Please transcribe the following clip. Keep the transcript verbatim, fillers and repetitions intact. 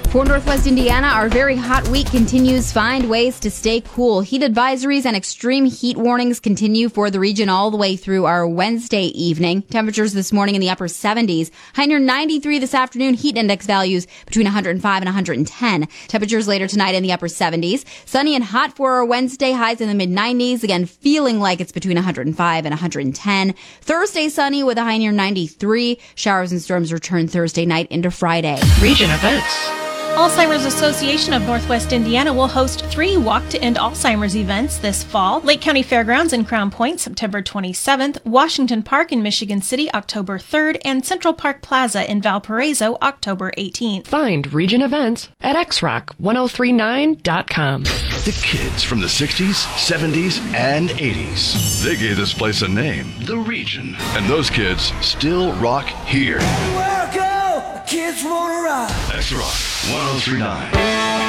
For Northwest Indiana, our very hot week continues. Find ways to stay cool. Heat advisories and extreme heat warnings continue for the region all the way through our Wednesday evening. Temperatures this morning in the upper seventies. High near ninety-three this afternoon. Heat index values between one hundred five and one hundred ten. Temperatures later tonight in the upper seventies. Sunny and hot for our Wednesday. Highs in the mid nineties. Again, feeling like it's between one hundred five and one hundred ten. Thursday sunny with a high near ninety-three. Showers and storms return Thursday night into Friday. Region events. Alzheimer's Association of Northwest Indiana will host three Walk to End Alzheimer's events this fall. Lake County Fairgrounds in Crown Point, September twenty-seventh, Washington Park in Michigan City, October third, and Central Park Plaza in Valparaiso, October eighteenth. Find region events at x rock ten thirty-nine dot com. The kids from the sixties, seventies, and eighties. They gave this place a name, The Region. And those kids still rock here. Everywhere I go, kids wanna rock. X Rock ten thirty-nine.